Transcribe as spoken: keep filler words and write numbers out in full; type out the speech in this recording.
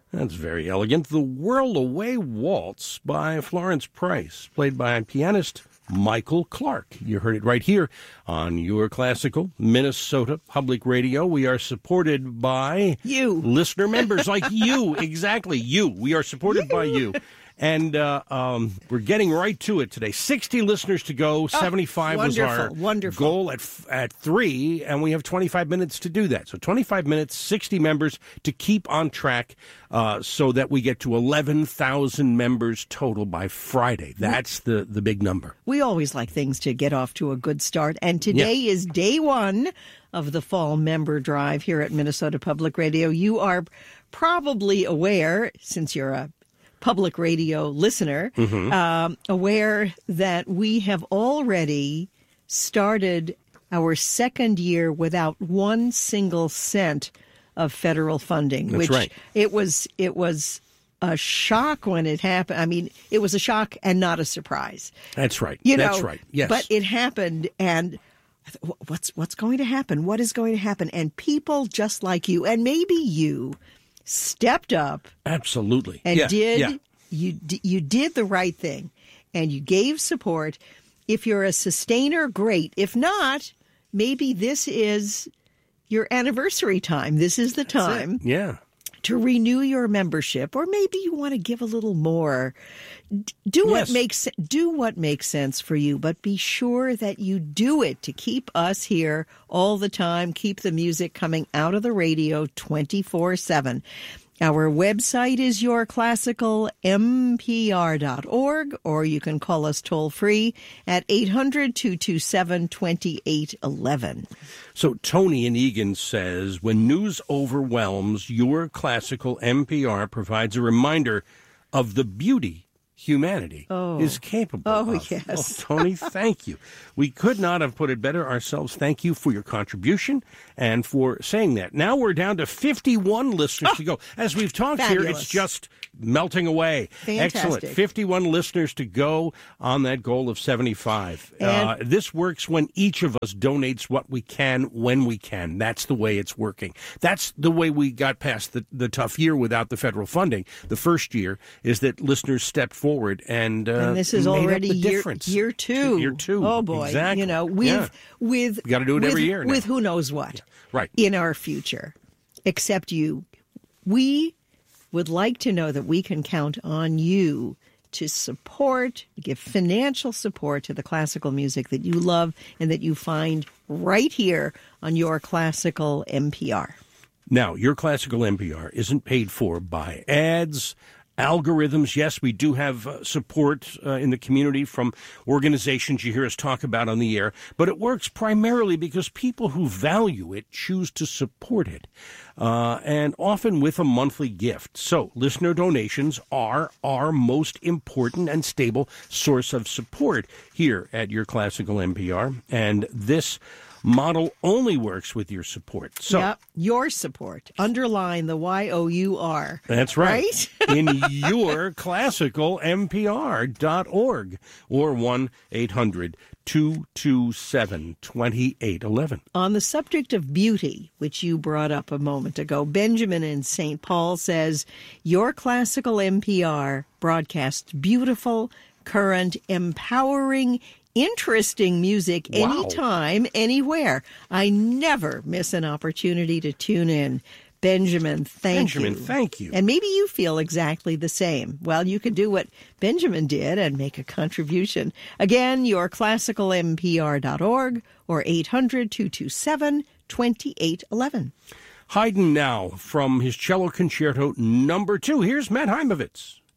That's very elegant. The Whirl Away Waltz by Florence Price, played by pianist Michael Clark. You heard it right here on your classical Minnesota Public Radio. We are supported by you, listener members like you. Exactly, you. We are supported you. by you. And uh, um, we're getting right to it today. sixty listeners to go. Oh, seventy-five was our wonderful. goal at at three, and we have twenty-five minutes to do that. So twenty-five minutes, sixty members to keep on track uh, so that we get to eleven thousand members total by Friday. That's the, the big number. We always like things to get off to a good start. And today yeah. is day one of the fall member drive here at Minnesota Public Radio. You are probably aware, since you're a public radio listener, mm-hmm. um, aware that we have already started our second year without one single cent of federal funding. That's which right. It was it was a shock when it happened. I mean, it was a shock and not a surprise. That's right. You That's know, right. Yes. But it happened, and I thought, what's what's going to happen? What is going to happen? And people just like you, and maybe you, stepped up. Absolutely. And yeah, did yeah. you you did the right thing, and you gave support. If you're a sustainer, great. If not, maybe this is your anniversary time. This is the time yeah. to renew your membership, or maybe you want to give a little more. Do what yes. makes do what makes sense for you, but be sure that you do it to keep us here all the time, keep the music coming out of the radio twenty-four seven. Our website is your classical m p r dot org, or you can call us toll-free at eight hundred, two two seven, two eight one one. So Tony in Egan says, when news overwhelms, your classical M P R provides a reminder of the beauty humanity oh. is capable oh, of. yes. Oh, Tony, thank you. We could not have put it better ourselves. Thank you for your contribution and for saying that. Now we're down to fifty-one listeners oh, to go. As we've talked fabulous. here, it's just melting away. Fantastic. Excellent. fifty-one listeners to go on that goal of seventy-five. And- uh, this works when each of us donates what we can when we can. That's the way it's working. That's the way we got past the, the tough year without the federal funding. The first year is that listeners stepped forward and, uh, and this is made already up the year, difference. year two. Year two. Oh, boy. Exactly. You know, with, yeah. with, we got to do it with, every year now. with who knows what yeah. right. in our future, except you. We would like to know that we can count on you to support, give financial support to the classical music that you love and that you find right here on your classical M P R. Now, your classical M P R isn't paid for by ads, algorithms. Yes, we do have uh, support uh, in the community from organizations you hear us talk about on the air, but it works primarily because people who value it choose to support it, uh, and often with a monthly gift. So listener donations are our most important and stable source of support here at your classical M P R, and this model only works with your support. So, yep, your support. Underline the Y O U R. That's right. Right? In your classical M P R dot org or one eight hundred, two two seven, two eight one one. On the subject of beauty, which you brought up a moment ago, Benjamin in Saint Paul says, your classical M P R broadcasts beautiful, current, empowering, interesting music Wow. anytime, anywhere. I never miss an opportunity to tune in. Benjamin, thank Benjamin, you. Benjamin, thank you. And maybe you feel exactly the same. Well, you could do what Benjamin did and make a contribution. Again, your classical M P R dot org or eight hundred, two two seven, two eight one one. Haydn now from his cello concerto number two. Here's Matt Heimovitz.